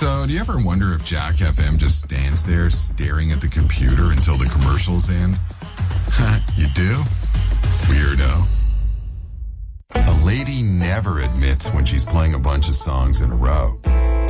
So, do you ever wonder if Jack FM just stands there staring at the computer until the commercials end? You do? Weirdo. A lady never admits when she's playing a bunch of songs in a row.